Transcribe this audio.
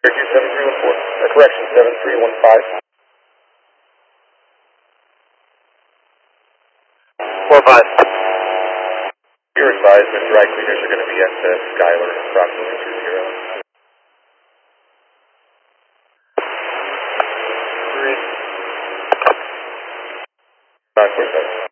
Correction, 7315. 45. You're advised that dry cleaners are going to be at Skylar approximately 20. 3. 947.